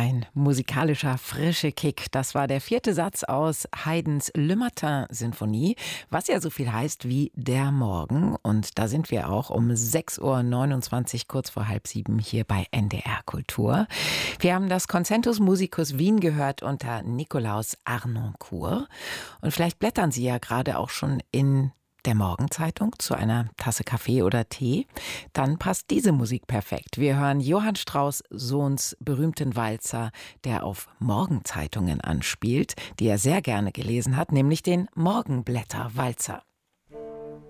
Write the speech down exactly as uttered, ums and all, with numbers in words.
Ein musikalischer frische Kick. Das war der vierte Satz aus Haydns Le Matin-Sinfonie, was ja so viel heißt wie der Morgen. Und da sind wir auch um sechs Uhr neunundzwanzig, kurz vor halb sieben, hier bei N D R Kultur. Wir haben das Concentus Musicus Wien gehört unter Nikolaus Arnoncourt. Und vielleicht blättern Sie ja gerade auch schon in der Morgenzeitung zu einer Tasse Kaffee oder Tee, dann passt diese Musik perfekt. Wir hören Johann Strauss Sohns berühmten Walzer, der auf Morgenzeitungen anspielt, die er sehr gerne gelesen hat, nämlich den Morgenblätter-Walzer.